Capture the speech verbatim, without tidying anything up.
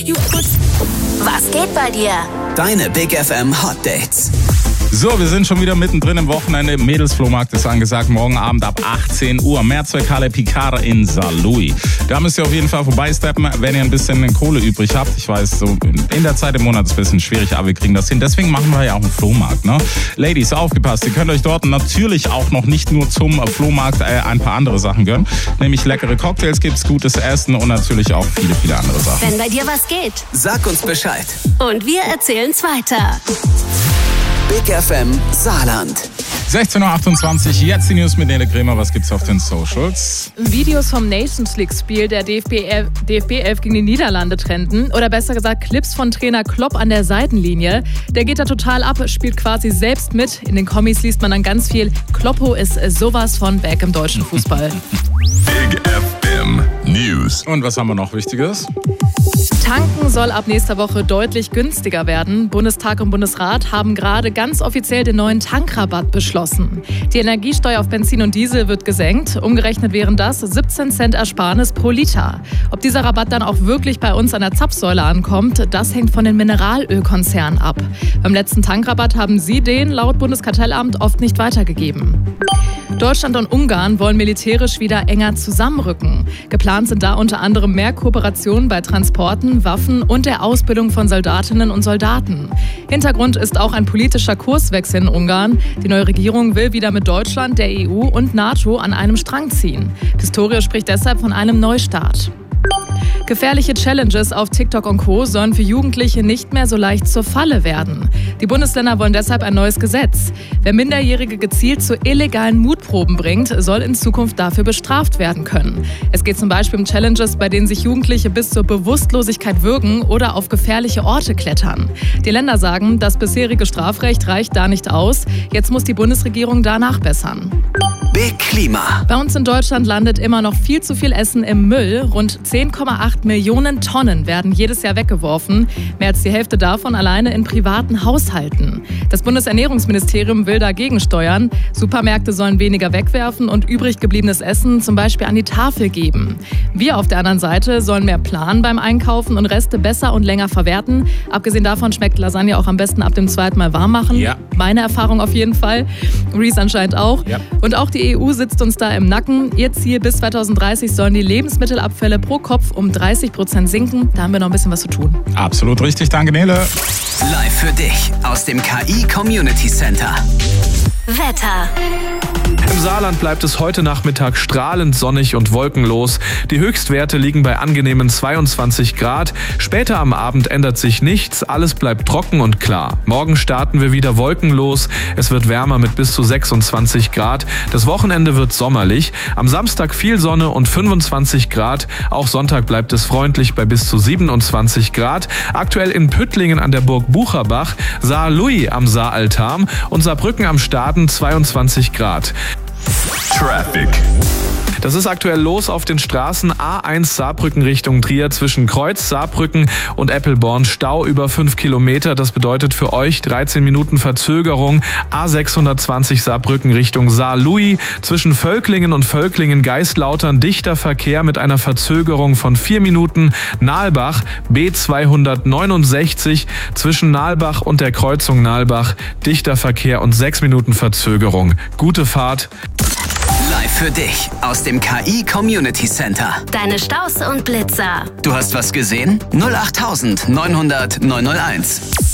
Was geht bei dir? Deine Big F M Hot Dates. So, wir sind schon wieder mittendrin im Wochenende. Mädelsflohmarkt ist angesagt, morgen Abend ab achtzehn Uhr. Mehrzweckhalle Picard in Saarlouis. Da müsst ihr auf jeden Fall vorbeisteppen, wenn ihr ein bisschen Kohle übrig habt. Ich weiß, so in der Zeit im Monat ist ein bisschen schwierig, aber wir kriegen das hin. Deswegen machen wir ja auch einen Flohmarkt, ne? Ladies, aufgepasst, ihr könnt euch dort natürlich auch noch nicht nur zum Flohmarkt äh, ein paar andere Sachen gönnen. Nämlich leckere Cocktails gibt's, gutes Essen und natürlich auch viele, viele andere Sachen. Wenn bei dir was geht, Sag uns Bescheid. und wir erzählen's weiter. Big F M Saarland. sechzehn Uhr achtundzwanzig, jetzt die News mit Nele Kremer. Was gibt's auf den Socials? Videos vom Nations League-Spiel der D F B elf gegen die Niederlande trenden. Oder besser gesagt, Clips von Trainer Klopp an der Seitenlinie. Der geht da total ab, spielt quasi selbst mit. In den Kommis liest man dann ganz viel: Kloppo ist sowas von back im deutschen Fußball. Big F M News. Und was haben wir noch Wichtiges? Tanken soll ab nächster Woche deutlich günstiger werden. Bundestag und Bundesrat haben gerade ganz offiziell den neuen Tankrabatt beschlossen. Die Energiesteuer auf Benzin und Diesel wird gesenkt. Umgerechnet wären das siebzehn Cent Ersparnis pro Liter. Ob dieser Rabatt dann auch wirklich bei uns an der Zapfsäule ankommt, das hängt von den Mineralölkonzernen ab. Beim letzten Tankrabatt haben sie den laut Bundeskartellamt oft nicht weitergegeben. Deutschland und Ungarn wollen militärisch wieder enger zusammenrücken. Geplant sind da unter anderem mehr Kooperationen bei Transporten, Waffen und der Ausbildung von Soldatinnen und Soldaten. Hintergrund ist auch ein politischer Kurswechsel in Ungarn. Die neue Regierung will wieder mit Deutschland, der E U und NATO an einem Strang ziehen. Pistorius spricht deshalb von einem Neustart. Gefährliche Challenges auf TikTok und Co. sollen für Jugendliche nicht mehr so leicht zur Falle werden. Die Bundesländer wollen deshalb ein neues Gesetz. Wer Minderjährige gezielt zu illegalen Mutproben bringt, soll in Zukunft dafür bestraft werden können. Es geht zum Beispiel um Challenges, bei denen sich Jugendliche bis zur Bewusstlosigkeit würgen oder auf gefährliche Orte klettern. Die Länder sagen, das bisherige Strafrecht reicht da nicht aus. Jetzt muss die Bundesregierung da nachbessern. Big Klima. Bei uns in Deutschland landet immer noch viel zu viel Essen im Müll. Rund zehn Komma acht Millionen Tonnen werden jedes Jahr weggeworfen. Mehr als die Hälfte davon alleine in privaten Haushalten. Das Bundesernährungsministerium will dagegen steuern. Supermärkte sollen weniger wegwerfen und übrig gebliebenes Essen zum Beispiel an die Tafel geben. Wir auf der anderen Seite sollen mehr planen beim Einkaufen und Reste besser und länger verwerten. Abgesehen davon schmeckt Lasagne auch am besten ab dem zweiten Mal warm machen. Ja. Meine Erfahrung auf jeden Fall. Reese anscheinend auch. Ja. Und auch die E U sitzt uns da im Nacken. Ihr Ziel: bis zweitausenddreißig sollen die Lebensmittelabfälle pro Kopf um dreißig Prozent sinken. Da haben wir noch ein bisschen was zu tun. Absolut richtig, danke Nele. Live für dich aus dem K I Community Center. Wetter. Im Saarland bleibt es heute Nachmittag strahlend sonnig und wolkenlos. Die Höchstwerte liegen bei angenehmen zweiundzwanzig Grad. Später am Abend ändert sich nichts, alles bleibt trocken und klar. Morgen starten wir wieder wolkenlos. Es wird wärmer mit bis zu sechsundzwanzig Grad. Das Wochenende wird sommerlich. Am Samstag viel Sonne und fünfundzwanzig Grad. Auch Sonntag bleibt es freundlich bei bis zu siebenundzwanzig Grad. Aktuell in Püttlingen an der Burg Bucherbach, Saarlouis am Saaraltarm und Saarbrücken am Staden zweiundzwanzig Grad. Traffic. Das ist aktuell los auf den Straßen A eins Saarbrücken Richtung Trier zwischen Kreuz, Saarbrücken und Eppelborn. Stau über fünf Kilometer. Das bedeutet für euch dreizehn Minuten Verzögerung. A sechshundertzwanzig Saarbrücken Richtung Saarlouis zwischen Völklingen und Völklingen-Geistlautern. Dichter Verkehr mit einer Verzögerung von vier Minuten. Nahlbach B zweihundertneunundsechzig zwischen Nahlbach und der Kreuzung Nahlbach. Dichter Verkehr und sechs Minuten Verzögerung. Gute Fahrt. Live für dich aus dem K I Community Center. Deine Staus und Blitzer. Du hast was gesehen? null acht neunhundert neunhunderт neunhunderteins.